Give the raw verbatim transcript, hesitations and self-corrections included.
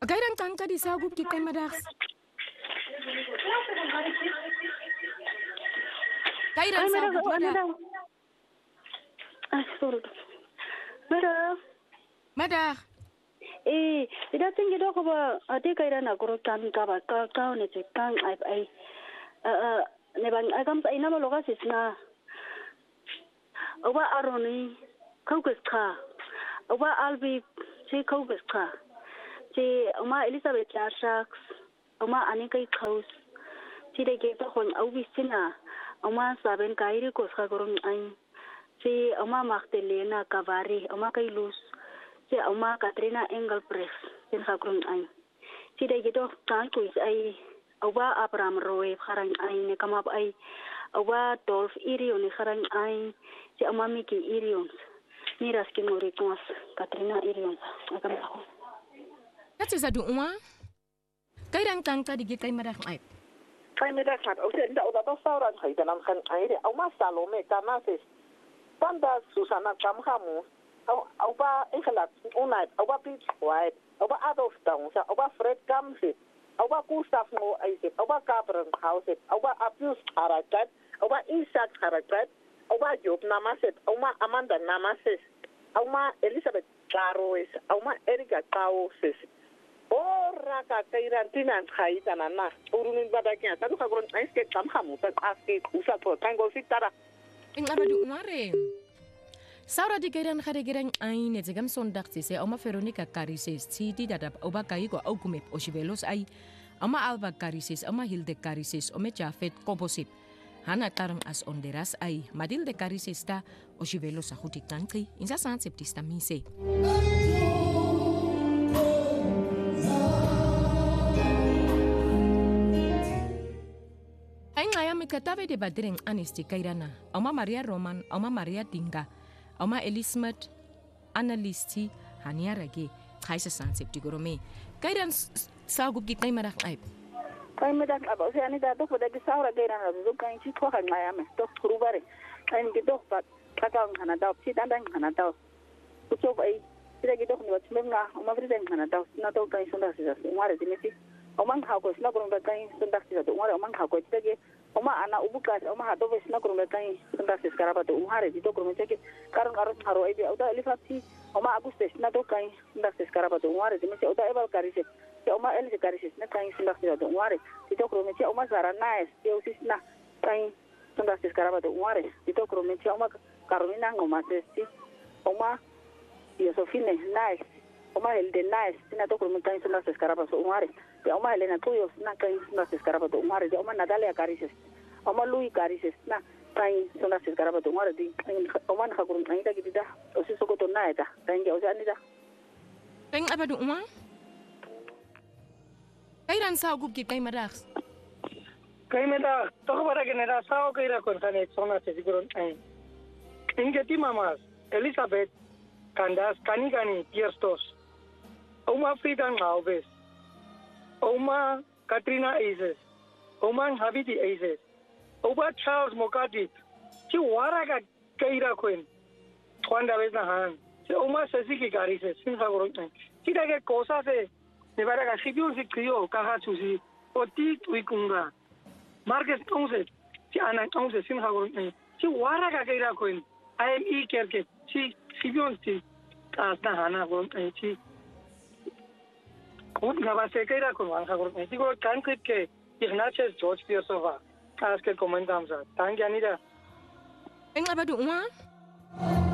Kairan tangka di sagup kita madax. Kairan sagup madax. Ah, sorry. Madax. Madax. Eh, tidak tinggi dok apa? Adi kairan aku rutan kaba kau kau ni cekang ai ai. Eh, ne bang agam sa ina malogasis na. Oba aroni kau keska. Oba albi si kau keska. Si oma Elizabeth Sharks. Oma anikai kaus. Si de kita kon aubi sina. Oma saben kairi koska korong ai. Si oma Magdalena Cavari. Oma kai lus. Si oma Katrina Engelbrecht sin hakrun ay. Si day gito kalkuis ay awa Abraham Roy harang ay ne kamap ay awa Dolph Irion harang ay si oma Miki Irion ni raskin morikwas Katrina Irion agam ako. Kasi sa duwa kairang tangka di gitay madak ay. Kay madak hat o sen da o da sauran kay tanam kan ay o ma Salome kanasis. Panda Susana Kamhamu au ba ingelat unai au ba Pete White au ba Adolf Downs au ba Fred Gamsit au ba Gustav Mo Isaac au ba Gabriel Hauset au ba Apius Harakat au ba Isaac Harakat au ba Job Namaset au ma Amanda Namases au ma Elizabeth Caroes au ma Erika Kauses ora ka kairan tinan khaita nana urunin badakia tadu kagron aiske kamhamu tak aske usa to tango sitara ingabadu umare Saura di kairan kare gerang ai ne zegam sondak si se oma Veronica Carices si di dadap oba kai ko augumep osivelos ai ama Alba Carices ama Hilde Carices ome Jafet Koposip hana tarang as onderas ai madil de Carices ta osivelos a hutik tantri insa san septista mise ai ngaya mikatabe de badreng anisti kairana oma Maria Roman oma Maria Dinga Oma Elismet Analisti Hania Rage Kaisa Sansep Tigorome Kairan Sagup Gitay Marak Aip Kay medak aba si ani da to pada ki saura gairan ra zo kan chi ko kan ngaya me to rubare ai ki to pat kakang hana da si dandang hana da ucho bai sida ki to ni wat menga oma vriden hana da na to kai sonda si sa ngare dimeti oma ha ko sna ko nda kai sonda si sa to ngare oma ha ko tege Oma ana ubuka oma ha dobe sna kurunga kai sunda ses karaba to umhare di to kurunga cheke karon karon haro ebe oda elifati oma aguste sna to kai sunda ses karaba to umhare di mese oda ebal karise se oma elise karise sna kai sunda ses to umhare di to kurunga che oma sara nice de usisna kai sunda ses karaba to umhare di to kurunga che oma karolina ngoma sesti oma Yosofine nice oma elde nice sna to kurunga kai sunda ses karaba to umhare de oma Elena Tuyos na kai sunda ses karaba to umhare de oma Natalia Carices Oma Louis Carices na kai sunda ses karaba to umhare di oma na kurun ai da gidida o si sokoto na eta tangi o sa anida Peng abadu uma Kairan sa gup ki kai madax Kai meda to bara genera sao kai ra kon kane sona se siguron ai Ingeti mamas Elizabeth Candas kani kani Pierstos Oma Frida Ngauves Oma Katrina Isis Oma Habiti Isis Oba Charles Mokati si wara ka kaira koin twanda vez na han si Oma Sesi ki gari se sin favor si da ke cosa se ne para ka sibiu si krio kaha chusi oti tuikunga Marcus Tonse si ana Tonse sin favor si wara ka kaira koin I am e kerke si sibiu si asta hana gon si Kung gaba se kaira kon wang favor si ko kan kit ke Ignatius George Piosova Ask a comment, Thank you, Anita. Peng abadu uma